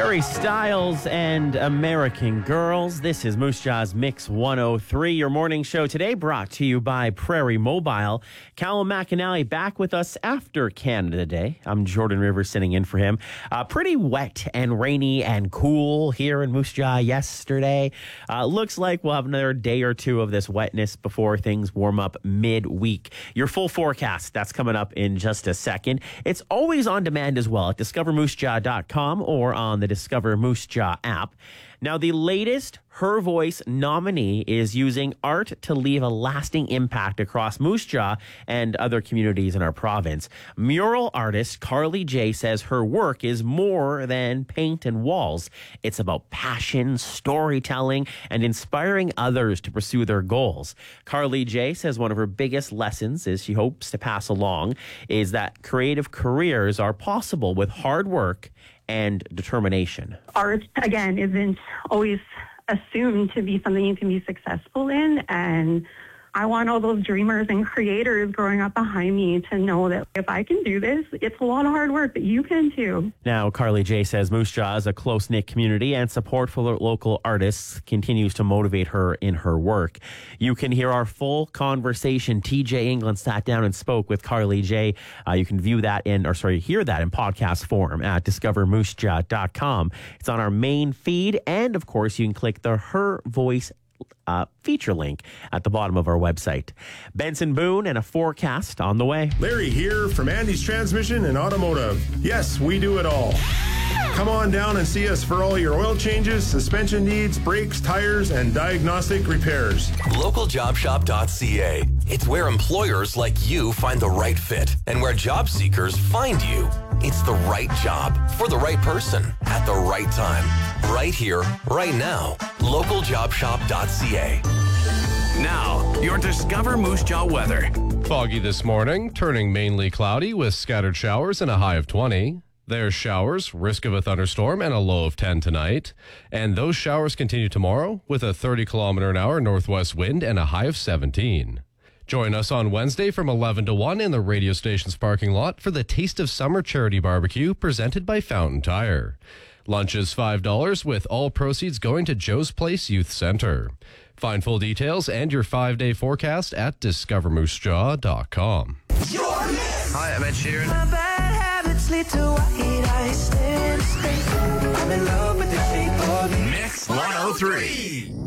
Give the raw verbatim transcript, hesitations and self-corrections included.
Harry Styles and American Girls. This is Moose Jaw's Mix one oh three. Your morning show today brought to you by Prairie Mobile. Callum McAnally back with us after Canada Day. I'm Jordan Rivers sitting in for him. Uh, pretty wet and rainy and cool here in Moose Jaw yesterday. Uh, looks like we'll have another day or two of this wetness before things warm up midweek. Your full forecast, that's coming up in just a second. It's always on demand as well at discover moose jaw dot com or on the Discover Moose Jaw app. Now, the latest Her Voice nominee is using art to leave a lasting impact across Moose Jaw and other communities in our province. Mural artist Carly J says her work is more than paint and walls. It's about passion, storytelling, and inspiring others to pursue their goals. Carly J says one of her biggest lessons is she hopes to pass along is that creative careers are possible with hard work and determination. Art, again, isn't always assumed to be something you can be successful in, and I want all those dreamers and creators growing up behind me to know that if I can do this, it's a lot of hard work, but you can too. Now, Carly J says Moose Jaw is a close-knit community and support for local artists continues to motivate her in her work. You can hear our full conversation. T J England sat down and spoke with Carly J. Uh, you can view that in, or sorry, hear that in podcast form at discover moose jaw dot com. It's on our main feed, and of course, you can click the Her Voice Uh, feature link at the bottom of our website. Benson Boone and a forecast on the way. Larry here from Andy's Transmission and Automotive. Yes, we do it all. Come on down and see us for all your oil changes, suspension needs, brakes, tires, and diagnostic repairs. local job shop dot c a. It's where employers like you find the right fit and where job seekers find you. It's the right job for the right person at the right time. Right here, right now. local job shop dot c a. Now, your Discover Moose Jaw weather. Foggy this morning, turning mainly cloudy with scattered showers and a high of twenty. There's showers, risk of a thunderstorm, and a low of ten tonight. And those showers continue tomorrow with a thirty kilometer an hour northwest wind and a high of seventeen. Join us on Wednesday from eleven to one in the radio station's parking lot for the Taste of Summer Charity Barbecue presented by Fountain Tire. Lunch is five dollars with all proceeds going to Joe's Place Youth Center. Find full details and your five-day forecast at discover moose jaw dot com. Hi, I'm Ed Sheeran. My bad habits lead to white eyes. I'm in love with the shape of you. Mix one oh three.